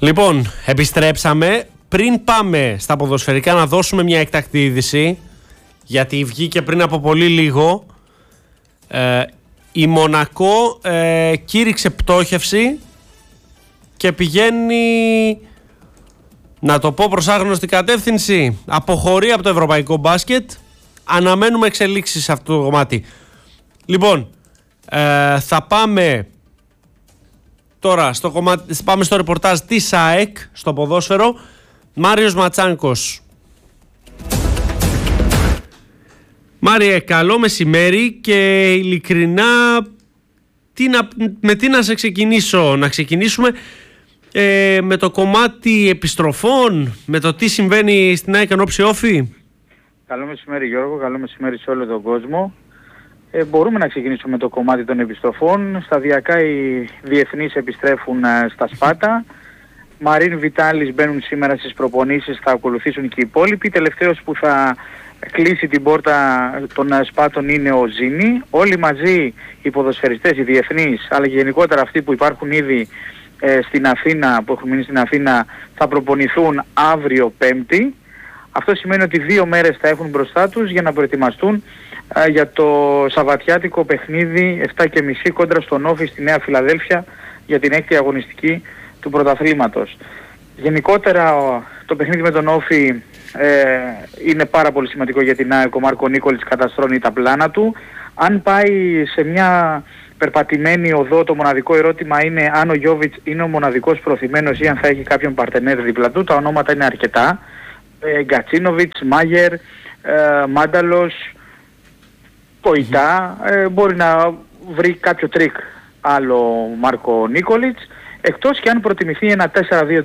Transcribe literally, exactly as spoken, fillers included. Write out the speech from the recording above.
Λοιπόν, επιστρέψαμε. Πριν πάμε στα ποδοσφαιρικά να δώσουμε μια εκτακτή είδηση, γιατί βγήκε πριν από πολύ λίγο. Ε, η Μονακό ε, κήρυξε πτώχευση και πηγαίνει, να το πω προς άγνωστη κατεύθυνση, αποχωρεί από το ευρωπαϊκό μπάσκετ. Αναμένουμε εξελίξεις σε αυτό το κομμάτι. Λοιπόν, ε, θα πάμε τώρα στο κομμάτι, πάμε στο ρεπορτάζ της ΑΕΚ στο ποδόσφαιρο. Μάριος Ματσάνκος. Μάριε, καλό μεσημέρι και ειλικρινά τι να, με τι να σε ξεκινήσω. Να ξεκινήσουμε ε, με το κομμάτι επιστροφών, με το τι συμβαίνει στην ΑΕΚ εν ώψη όφη. Καλό μεσημέρι Γιώργο, καλό μεσημέρι σε όλο τον κόσμο. Ε, μπορούμε να ξεκινήσουμε με το κομμάτι των επιστροφών. Σταδιακά οι διεθνείς επιστρέφουν ε, στα Σπάτα. Μαρίν Βιτάλης μπαίνουν σήμερα στις προπονήσεις, θα ακολουθήσουν και οι υπόλοιποι. Τελευταίος που θα κλείσει την πόρτα των Σπάτων είναι ο Ζήνη. Όλοι μαζί οι ποδοσφαιριστές, οι διεθνείς, αλλά και γενικότερα αυτοί που υπάρχουν ήδη ε, στην Αθήνα, που έχουν μείνει στην Αθήνα, θα προπονηθούν αύριο Πέμπτη. Αυτό σημαίνει ότι δύο μέρες θα έχουν μπροστά τους για να προετοιμαστούν ε, για το σαββατιάτικο παιχνίδι επτά και μισή κόντρα στον Όφη στη Νέα Φιλαδέλφια για την έκτη αγωνιστική του πρωταθλήματος. Γενικότερα το παιχνίδι με τον Όφη ε, είναι πάρα πολύ σημαντικό για την ΑΕΚ. Ο Μάρκο Νίκολιτς καταστρώνει τα πλάνα του. Αν πάει σε μια περπατημένη οδό, το μοναδικό ερώτημα είναι αν ο Γιώβιτς είναι ο μοναδικός προθυμένος ή αν θα έχει κάποιον παρτενέρ δίπλα του. Τα ονόματα είναι αρκετά. Ε, Γκατσίνοβιτς, Μάγερ, ε, Μάνταλος, Κοϊτά. Ε, μπορεί να βρει κάποιο τρίκ άλλο Μάρκο Νίκολιτς. Εκτός και αν προτιμηθεί ένα τέσσερα δύο